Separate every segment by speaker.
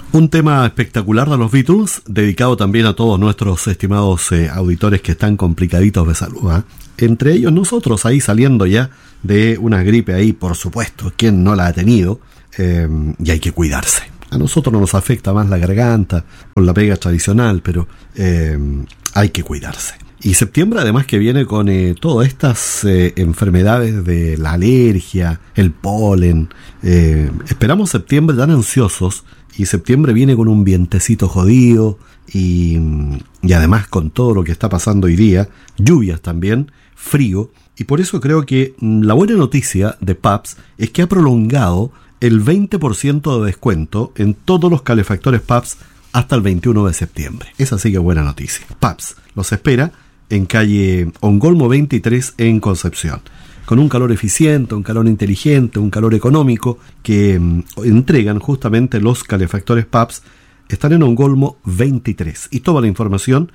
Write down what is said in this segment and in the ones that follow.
Speaker 1: Un tema espectacular de los Beatles, dedicado también a todos nuestros estimados auditores que están complicaditos de salud, ¿eh? Entre ellos nosotros, ahí saliendo ya de una gripe ahí, por supuesto, ¿quién no la ha tenido? Y hay que cuidarse. A nosotros nos afecta más la garganta con la pega tradicional, pero hay que cuidarse. Y septiembre además que viene con todas estas enfermedades de la alergia, el polen. Esperamos septiembre tan ansiosos, y septiembre viene con un vientecito jodido y además con todo lo que está pasando hoy día, lluvias también, frío. Y por eso creo que la buena noticia de Pabst es que ha prolongado el 20% de descuento en todos los calefactores Pabst hasta el 21 de septiembre. Esa sí que es buena noticia. Pabst los espera en calle Ongolmo 23 en Concepción, con un calor eficiente, un calor inteligente, un calor económico que entregan justamente los calefactores Pabst. Están en Ongolmo 23 y toda la información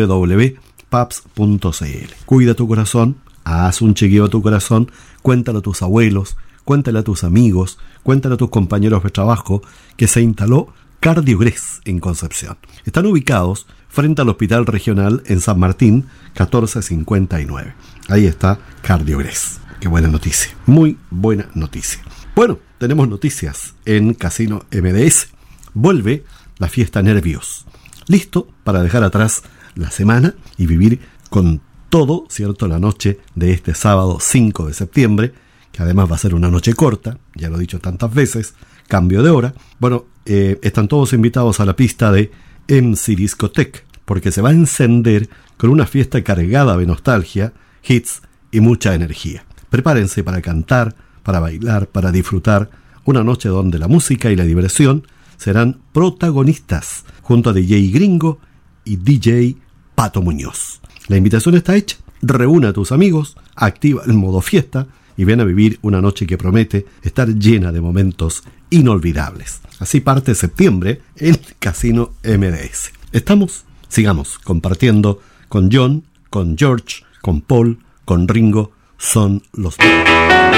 Speaker 1: www.pabst.cl. Cuida tu corazón, haz un chequeo a tu corazón, cuéntale a tus abuelos, cuéntale a tus amigos, cuéntale a tus compañeros de trabajo que se instaló Cardiogres en Concepción. Están ubicados frente al Hospital Regional en San Martín, 1459. Ahí está Cardiogres. Qué buena noticia, muy buena noticia. Bueno, tenemos noticias en Casino MDS. Vuelve la fiesta Nervios. Listo para dejar atrás la semana y vivir con todo, ¿cierto? La noche de este sábado 5 de septiembre, que además va a ser una noche corta, ya lo he dicho tantas veces, cambio de hora. Bueno, están todos invitados a la pista de MC Discotech, porque se va a encender con una fiesta cargada de nostalgia, hits y mucha energía. Prepárense para cantar, para bailar, para disfrutar una noche donde la música y la diversión serán protagonistas, junto a DJ Gringo y DJ Pato Muñoz. La invitación está hecha. Reúne a tus amigos, activa el modo fiesta y ven a vivir una noche que promete estar llena de momentos inolvidables. Así parte septiembre en Casino MDS. Sigamos compartiendo con John, con George, con Paul, con Ringo. Son los Beatles.